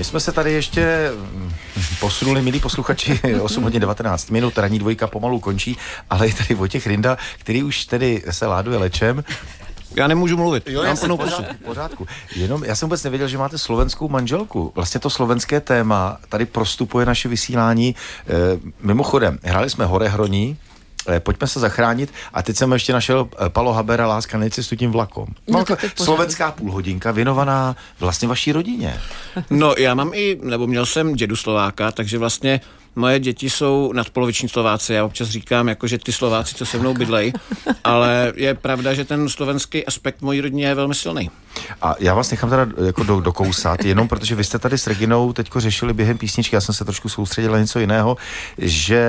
My jsme se tady ještě posunuli, milí posluchači, 8 hodin 19 minut, ranní dvojka pomalu končí, ale je tady Vojtěch Rinda, který už tedy se láduje lečem. Já nemůžu mluvit. Jo, mám plnou pořádku. Jenom já jsem vůbec nevěděl, že máte slovenskou manželku. Vlastně to slovenské téma tady prostupuje naše vysílání. Mimochodem, hráli jsme Horehroní, Pojďme se zachránit. A teď jsem ještě našel Palo Habera, Láska necestu tím vlakom. No, slovenská půlhodinka věnovaná vlastně vaší rodině. No, já mám měl jsem dědu Slováka, takže vlastně moje děti jsou nadpoloviční Slováci. Já občas říkám, jako, že ty Slováci, co se mnou bydlejí, ale je pravda, že ten slovenský aspekt mojí rodině je velmi silný. A já vás nechám teda jako dokousat, jenom protože vy jste tady s Reginou teďko řešili během písničky, já jsem se trošku soustředil na něco jiného, že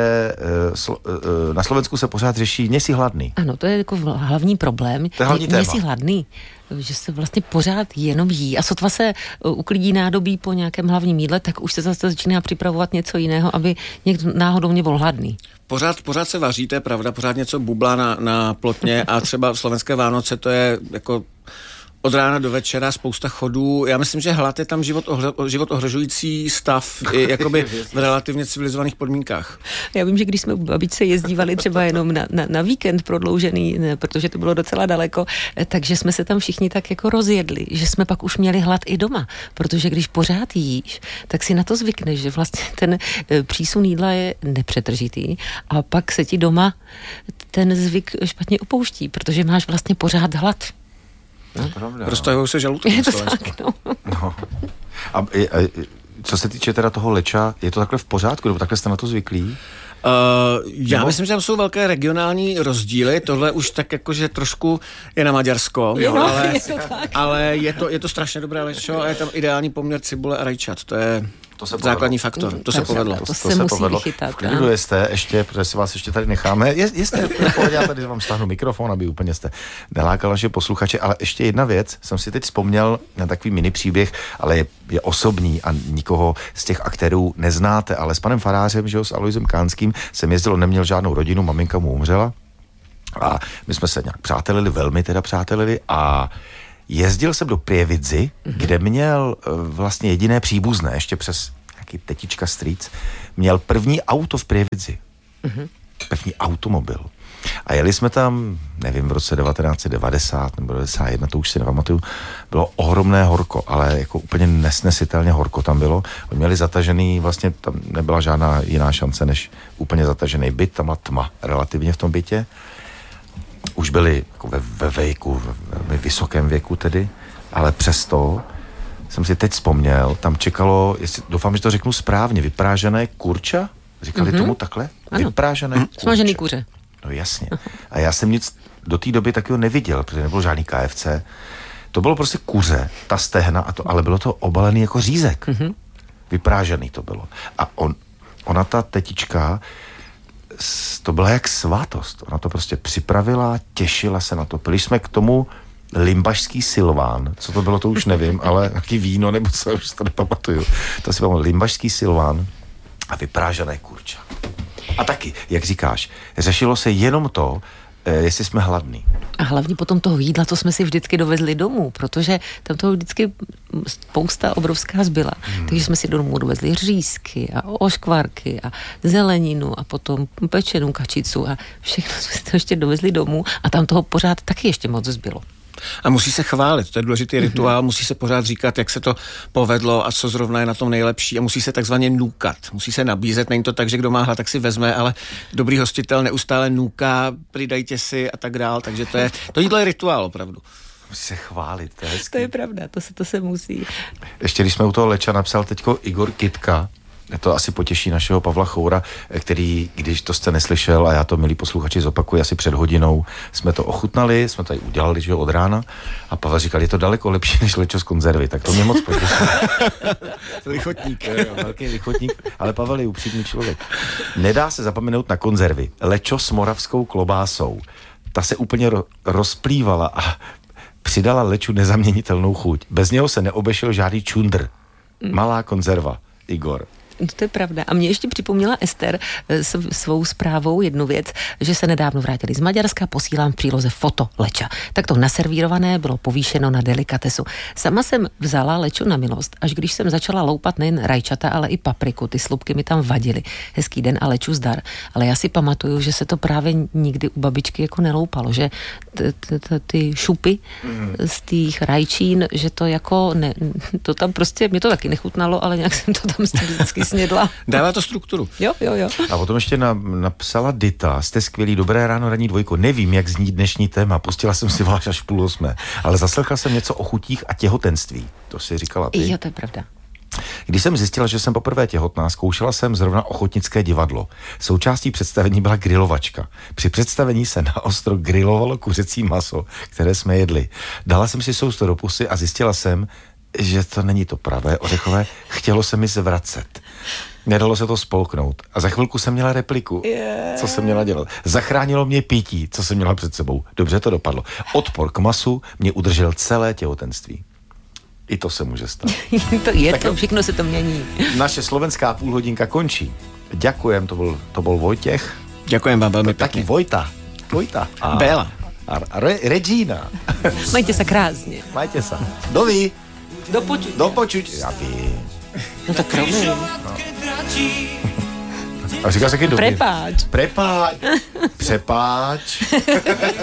na Slovensku se pořád řeší "Nejsi hladný". Ano, to je jako hlavní problém. To je hlavní téma. Nejsi hladný, že se vlastně pořád jenom jí a sotva se uklidí nádobí po nějakém hlavním jídle, tak už se zase začíná připravovat něco jiného, aby někdo náhodou nebyl hladný. Pořád se vaří, to je pravda, pořád něco bublá na plotně a třeba slovenské Vánoce to je jako od rána do večera spousta chodů. Já myslím, že hlad je tam život ohrožující stav, jakoby v relativně civilizovaných podmínkách. Já vím, že když jsme u babičce jezdívali třeba jenom na víkend prodloužený, protože to bylo docela daleko, takže jsme se tam všichni tak jako rozjedli, že jsme pak už měli hlad i doma, protože když pořád jíš, tak si na to zvykneš, že vlastně ten přísun jídla je nepřetržitý a pak se ti doma ten zvyk špatně opouští, protože máš vlastně pořád hlad. Roztahují se žaludky. No. A co se týče teda toho leča, je to takhle v pořádku, nebo takhle jste na to zvyklí? Já myslím, že tam jsou velké regionální rozdíly. Tohle už tak jakože trošku je na Maďarsko, ale je to strašně dobré lečo a je tam ideální poměr cibule a rajčat. To je základní faktor. To se povedlo. To se musí vychytat. V klidu jste ještě, protože si vás ještě tady necháme. Jste v pohodě, já tady vám stáhnu mikrofon, aby úplně jste nelákal naše posluchače, ale ještě jedna věc, jsem si teď vzpomněl na takový mini příběh, ale je osobní a nikoho z těch aktérů neznáte, ale s panem farářem, že jo, s Alojzem Kánským jsem jezdil, on neměl žádnou rodinu, maminka mu umřela a my jsme se nějak velmi přátelili a jezdil jsem do Prievidzi, kde měl vlastně jediné příbuzné, ještě přes nějaký tetička strýc, měl první auto v Prievidzi. První automobil. A jeli jsme tam, nevím, v roce 1990 nebo 1991, to už si nepamatuju, bylo ohromné horko, ale jako úplně nesnesitelně horko tam bylo. Oni měli zatažený, vlastně tam nebyla žádná jiná šance, než úplně zatažený byt, tam byla tma relativně v tom bytě. Už byli jako ve věku, ve vysokém věku tedy, ale přesto jsem si teď vzpomněl, tam čekalo, doufám, že to řeknu správně, vyprážené kurča? Říkali tomu takhle? Ano. Vyprážené kurča. Smažený kuře. No jasně. A já jsem nic do té doby takového neviděl, protože nebylo žádný KFC. To bylo prostě kuře, ta stehna, ale bylo to obalený jako řízek. Vyprážený to bylo. A ona ta tetička, to byla jak svátost. Ona to prostě připravila, těšila se na to. Pili jsme k tomu limbašský Silván. Co to bylo, to už nevím, ale nějaký víno, nebo co, už to nepamatuju. To si bylo limbašský Silván a vyprážené kurča. A taky, jak říkáš, řešilo se jenom to, jestli jsme hladní. A hlavně potom toho jídla, co jsme si vždycky dovezli domů, protože tam toho vždycky spousta obrovská zbyla. Takže jsme si domů dovezli řízky a oškvarky a zeleninu a potom pečenou kačicu a všechno jsme si to ještě dovezli domů a tam toho pořád taky ještě moc zbylo. A musí se chválit, to je důležitý rituál, musí se pořád říkat, jak se to povedlo a co zrovna je na tom nejlepší a musí se takzvaně nukat, musí se nabízet, není to tak, že kdo má hlad, tak si vezme, ale dobrý hostitel neustále nuká, přidajte si a tak dál, takže to jídlo je rituál opravdu. Musí se chválit, to je hezký. To je pravda, to se musí. Ještě když jsme u toho leča, napsal teďko Igor Kytka, to asi potěší našeho Pavla Choura, který, když to jste neslyšel, a já to, milí posluchači, zopakuji, asi před hodinou jsme to ochutnali, jsme tady udělali, že od rána, a Pavel říkal, je to daleko lepší než lečo z konzervy, tak to mě moc potěšilo. Vychotník. Velký vychotník, ale Pavel je upřímný člověk. Nedá se zapomenout na konzervy. Lečo s moravskou klobásou. Ta se úplně rozplývala a přidala leču nezaměnitelnou chuť. Bez něho se neobešel žádný čundr. Malá konzerva, Igor. To je pravda. A mě ještě připomněla Ester svou zprávou jednu věc, že se nedávno vrátili z Maďarska, posílám v příloze foto leča. Tak to naservírované bylo povýšeno na delikatesu. Sama jsem vzala lečo na milost, až když jsem začala loupat nejen rajčata, ale i papriku. Ty slupky mi tam vadily. Hezký den a leču zdar. Ale já si pamatuju, že se to právě nikdy u babičky jako neloupalo, že ty šupy z těch rajčín, že to jako to tam prostě, mě to taky nechutnalo, ale nějak jsem to tam vždycky snědla. Dává to strukturu. Jo. A potom ještě napsala Dita, jste skvělý, dobré ráno, ranní dvojko. Nevím, jak zní dnešní téma, pustila jsem si váš až 7:30, ale zaslechla jsem něco o chutích a těhotenství. To si říkala ty. Jo, to je pravda. Když jsem zjistila, že jsem poprvé těhotná, zkoušela jsem zrovna ochotnické divadlo. Součástí představení byla grilovačka. Při představení se naostro grilovalo kuřecí maso, které jsme jedli. Dala jsem si sousto do pusy a zjistila jsem, že to není to pravé ořechové, chtělo se mi zvracet. Nedalo se to spolknout. A za chvilku jsem měla repliku. Co jsem měla dělat? Zachránilo mě pití, co jsem měla před sebou. Dobře to dopadlo. Odpor k masu mě udržel celé těhotenství. I to se může stát. To všechno se to mění. Naše slovenská půlhodinka končí. Ďakujem, to byl Vojtěch. Ďakujem vám veľmi Taky pekne. Vojta. A Béla. A Regina. Majte sa krásne. Majte sa. Dovi. Do počuť. Ja vím. No tak rozumím. A říká se taky dobrý. Prepáč. Přepáč.